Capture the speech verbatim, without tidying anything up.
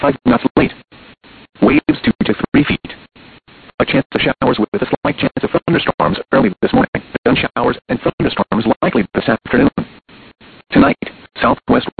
five knots late. Waves two to three feet. A chance of showers with a slight chance of thunderstorms early this morning. Then showers and thunderstorms likely this afternoon.